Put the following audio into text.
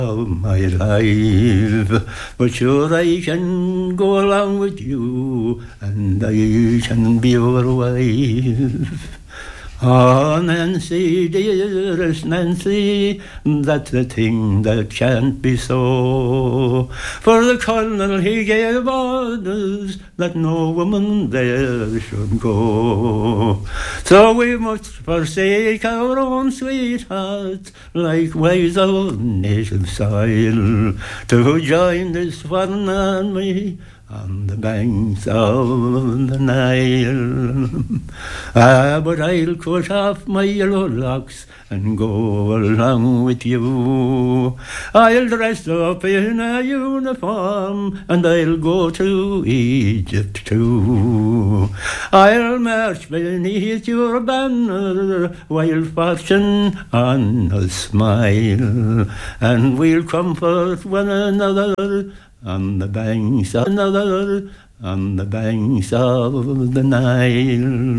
my life, but sure I can go along with you, and I can be your wife. Oh, Nancy, dearest Nancy, that's the thing that can't be so. For the Colonel, he gave orders that no woman there should go. So we must forsake our own sweethearts, likewise our native soil, to join this foreign army on the banks of the Nile. But I'll cut off my yellow locks and go along with you. I'll dress up in a uniform and I'll go to Egypt too. I'll march beneath your banner while fortune on us smile, and we'll comfort one another on the banks of the Nile.